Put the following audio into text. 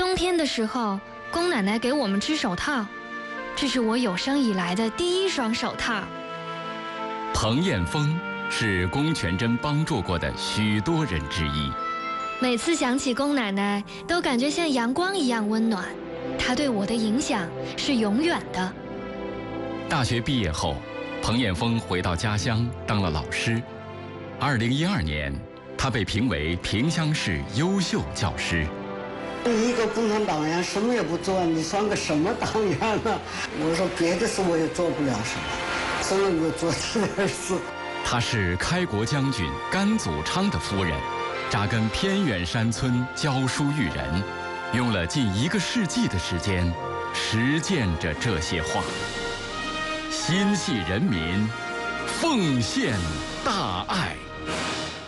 冬天的时候，宫奶奶给我们织手套，这是我有生以来的第一双手套。 彭艳枫是龚全珍帮助过的许多人之一。 每次想起龚奶奶，都感觉像阳光一样温暖。她对我的影响是永远的。 大学毕业后，彭艳枫回到家乡当了老师。2012年，她被评为萍乡市优秀教师。 一个共产党员什么也不做，你算个什么党员呢？我说别的事我也做不了什么，只能够做这点事。 她是开国将军甘祖昌的夫人，扎根偏远山村教书育人，用了近1个世纪的时间，实践着这些话。心系人民，奉献大